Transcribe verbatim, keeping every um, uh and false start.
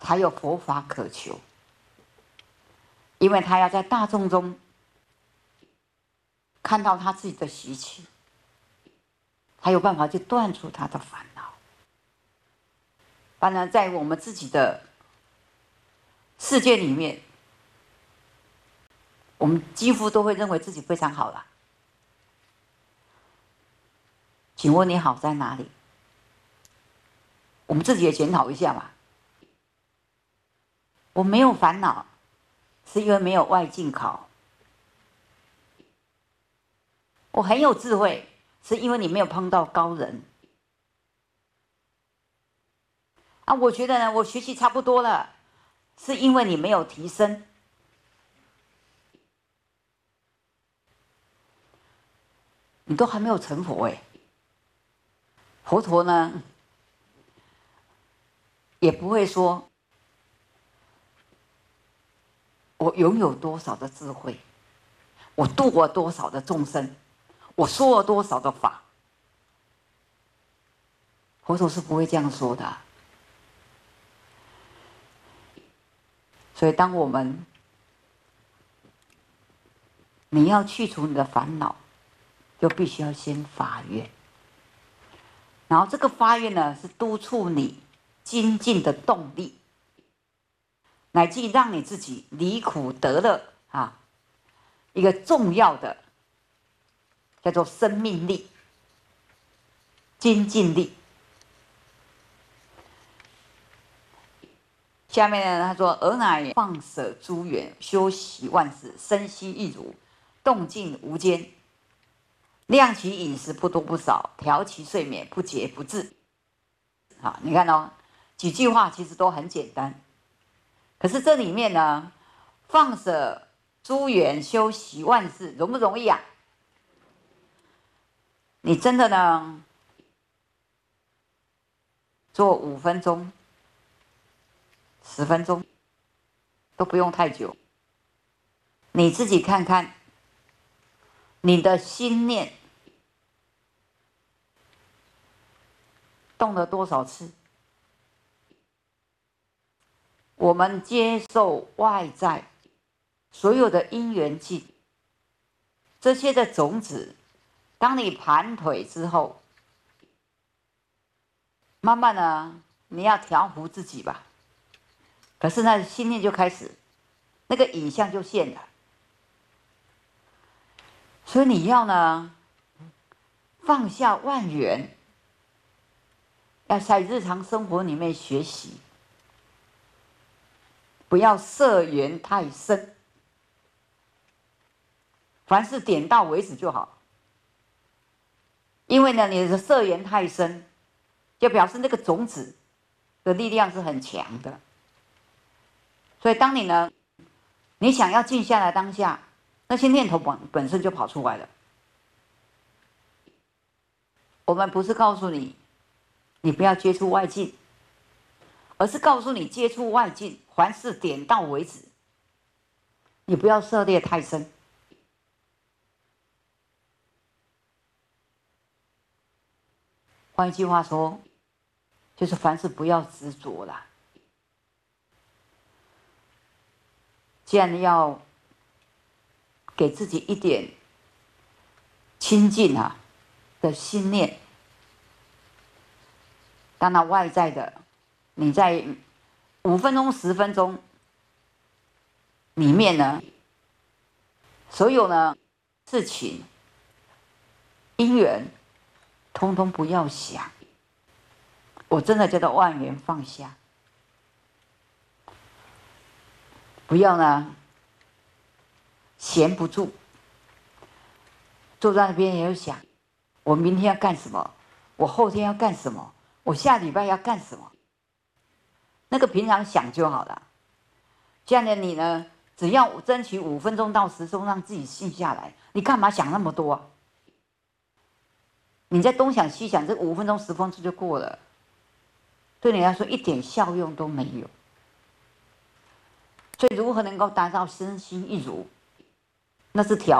才有佛法可求，因为他要在大众中看到他自己的习气，才有办法去断除他的烦恼。当然，在我们自己的世界里面，我们几乎都会认为自己非常好了。请问你好在哪里？我们自己也检讨一下嘛。我没有烦恼，是因为没有外境考。我很有智慧，是因为你没有碰到高人。啊，我觉得呢，我学习差不多了，是因为你没有提升。你都还没有成佛哎。佛陀呢，也不会说我拥有多少的智慧，我度过多少的众生，我说了多少的法。佛陀是不会这样说的。所以当我们你要去除你的烦恼，就必须要先发愿。然后这个发愿呢，是督促你精进的动力，乃至于让你自己离苦得乐啊，一个重要的叫做生命力、精进力。下面呢，他说：“尔乃放舍诸缘，修习万事，身心一如，动静无间。量其饮食不多不少，调其睡眠不节不滞。”好，你看哦，几句话其实都很简单，可是这里面呢，放舍诸缘，修习万事，容不容易啊？你真的呢，做五分钟、十分钟都不用太久，你自己看看，你的心念动了多少次？我们接受外在所有的因缘境，这些的种子，当你盘腿之后，慢慢呢，你要调伏自己吧。可是呢，心念就开始，那个影像就现了。所以你要呢，放下万缘，要在日常生活里面学习，不要涉缘太深，凡事点到为止就好。因为呢，你的涉缘太深，就表示那个种子的力量是很强的。所以当你呢，你想要静下来当下，那些念头本本身就跑出来了。我们不是告诉你，你不要接触外境，而是告诉你接触外境，凡事点到为止，你不要涉猎太深。换一句话说，就是凡事不要执着啦。既然要给自己一点清净啊的心念，当然外在的，你在五分钟、十分钟里面呢，所有呢事情、因缘，通通不要想。我真的叫做万缘放下，不要呢闲不住，坐在那边也有想，我明天要干什么，我后天要干什么，我下礼拜要干什么，那个平常想就好了。这样的你呢，只要争取五分钟到十分钟，让自己静下来，你干嘛想那么多啊？你在东想西想，这五分钟、十分钟就过了，对你来说一点效用都没有。所以，如何能够达到身心一如，那是调。